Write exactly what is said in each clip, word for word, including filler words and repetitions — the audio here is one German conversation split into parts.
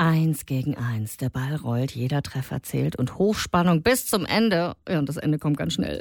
Eins gegen eins. Der Ball rollt, jeder Treffer zählt und Hochspannung bis zum Ende. Ja, und das Ende kommt ganz schnell.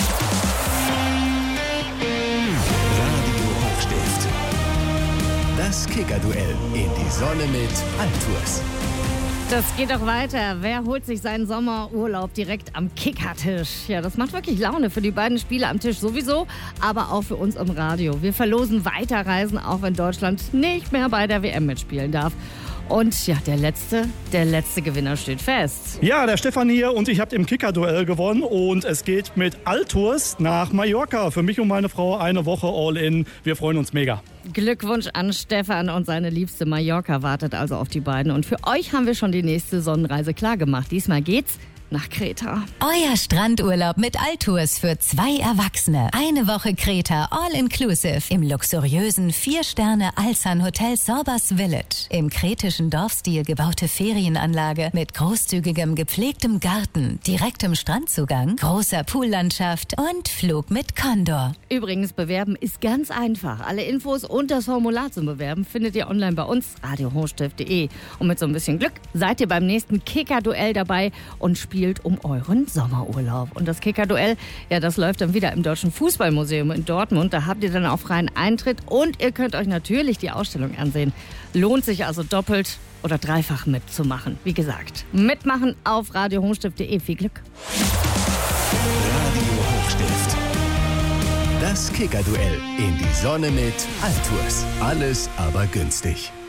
Radio Hochstift. Das Kicker-Duell in die Sonne mit Altours. Das geht doch weiter. Wer holt sich seinen Sommerurlaub direkt am Kickertisch? Ja, das macht wirklich Laune für die beiden Spieler am Tisch sowieso, aber auch für uns im Radio. Wir verlosen Weiterreisen, auch wenn Deutschland nicht mehr bei der W M mitspielen darf. Und ja, der letzte, der letzte Gewinner steht fest. Ja, der Stefan hier und ich habe im Kicker-Duell gewonnen und es geht mit Altours nach Mallorca. Für mich und meine Frau eine Woche All-In. Wir freuen uns mega. Glückwunsch an Stefan und seine liebste Mallorca wartet also auf die beiden. Und für euch haben wir schon die nächste Sonnenreise klargemacht. Diesmal geht's nach Kreta. Euer Strandurlaub mit Altours für zwei Erwachsene. Eine Woche Kreta, all inclusive. Im luxuriösen Vier-Sterne-Alsan-Hotel Sorbas Village. Im kretischen Dorfstil gebaute Ferienanlage mit großzügigem gepflegtem Garten, direktem Strandzugang, großer Poollandschaft und Flug mit Condor. Übrigens, bewerben ist ganz einfach. Alle Infos und das Formular zum Bewerben findet ihr online bei uns, radio hochstift punkt de. Und mit so ein bisschen Glück seid ihr beim nächsten Kicker-Duell dabei und spielt um euren Sommerurlaub. Und das Kicker-Duell, ja, das läuft dann wieder im Deutschen Fußballmuseum in Dortmund. Da habt ihr dann auch freien Eintritt und ihr könnt euch natürlich die Ausstellung ansehen. Lohnt sich also doppelt oder dreifach mitzumachen. Wie gesagt, mitmachen auf radio hochstift punkt de. Viel Glück. Radio Hochstift. Das Kicker-Duell in die Sonne mit Altours. Alles aber günstig.